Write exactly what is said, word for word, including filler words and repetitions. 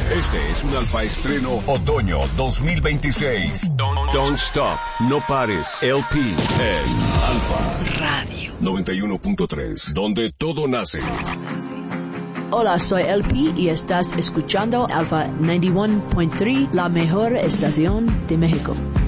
Este es un Alfa Estreno Otoño dos mil veintiséis. Don't, don't Stop, No Pares, L P en Alfa Radio noventa y uno punto tres, donde todo nace. Hola, soy L P y estás escuchando Alfa noventa y uno punto tres, la mejor estación de México.